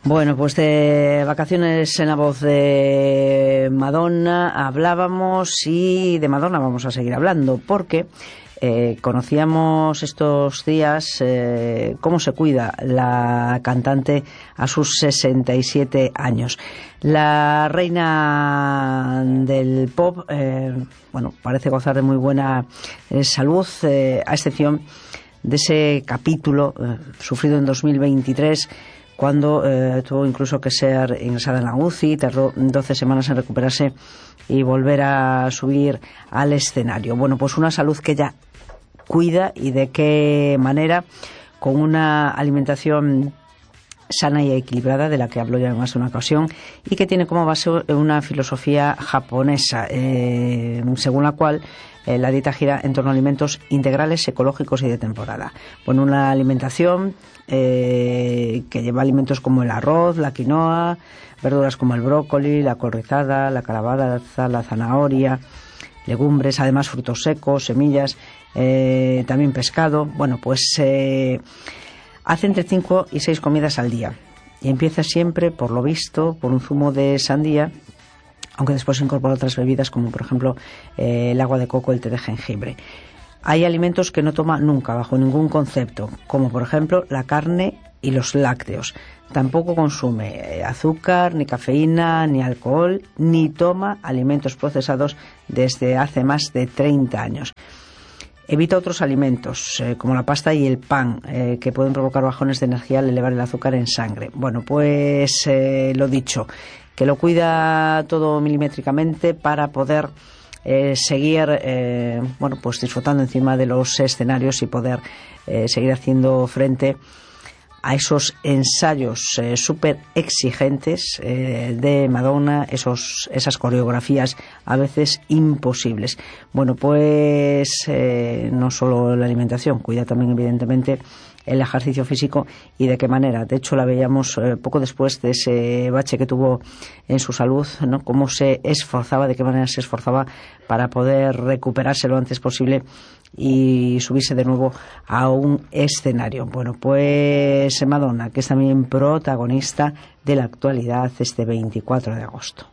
Bueno, pues de vacaciones en la voz de Madonna hablábamos y de Madonna vamos a seguir hablando porque conocíamos estos días cómo se cuida la cantante a sus 67 años. La reina del pop, parece gozar de muy buena salud, a excepción de ese capítulo sufrido en 2023, cuando tuvo incluso que ser ingresada en la UCI, tardó 12 semanas en recuperarse y volver a subir al escenario. Bueno, pues una salud que ella cuida, y de qué manera, con una alimentación sana y equilibrada, de la que habló ya en más de una ocasión, y que tiene como base una filosofía japonesa, según la cual la dieta gira en torno a alimentos integrales, ecológicos y de temporada. Bueno, una alimentación que lleva alimentos como el arroz, la quinoa, verduras como el brócoli, la col rizada, la calabaza, la zanahoria, legumbres, además frutos secos, semillas, también pescado. Bueno, pues hace entre 5 y 6 comidas al día y empieza siempre, por lo visto, por un zumo de sandía, aunque después se incorpora otras bebidas como por ejemplo el agua de coco, el té de jengibre. Hay alimentos que no toma nunca, bajo ningún concepto, como por ejemplo la carne y los lácteos. Tampoco consume azúcar, ni cafeína, ni alcohol, ni toma alimentos procesados desde hace más de 30 años. Evita otros alimentos, como la pasta y el pan, que pueden provocar bajones de energía al elevar el azúcar en sangre. Bueno, pues lo dicho, que lo cuida todo milimétricamente para poder seguir pues disfrutando encima de los escenarios y poder seguir haciendo frente a esos ensayos súper exigentes de Madonna, esas coreografías a veces imposibles. Bueno, pues no solo la alimentación, cuida también evidentemente el ejercicio físico, y de qué manera. De hecho, la veíamos poco después de ese bache que tuvo en su salud, ¿no? Cómo se esforzaba, de qué manera se esforzaba para poder recuperarse lo antes posible y subirse de nuevo a un escenario. Bueno, pues Madonna, que es también protagonista de la actualidad este 24 de agosto.